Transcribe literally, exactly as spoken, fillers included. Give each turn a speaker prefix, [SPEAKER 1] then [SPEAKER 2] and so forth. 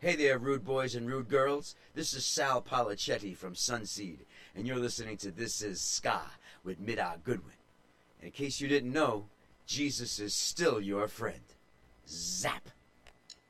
[SPEAKER 1] Hey there, rude boys and rude girls. This is Sal Polichetti from Sunseed, and you're listening to This Is Ska with Middag Goodwin. And in case you didn't know, Jesus is still your friend. Zap!